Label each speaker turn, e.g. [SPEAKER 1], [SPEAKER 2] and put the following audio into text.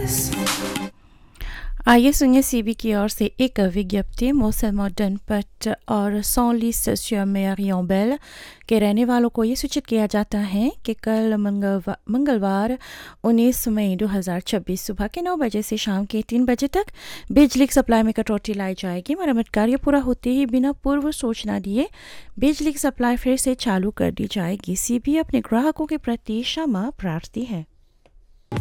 [SPEAKER 1] आइए सुनिए सीबी की ओर से एक विज्ञप्ति। मौसम जनपद और सौलिस मेरियोंबेल के रहने वालों को ये सूचित किया जाता है कि कल मंगलवार 19 मई 2026 सुबह के 9 बजे से शाम के 3 बजे तक बिजली की सप्लाई में कटौती लाई जाएगी। मरम्मत कार्य पूरा होते ही बिना पूर्व सूचना दिए बिजली की सप्लाई फिर से चालू कर दी जाएगी। सीबी अपने ग्राहकों के प्रति क्षमा प्रार्थी है।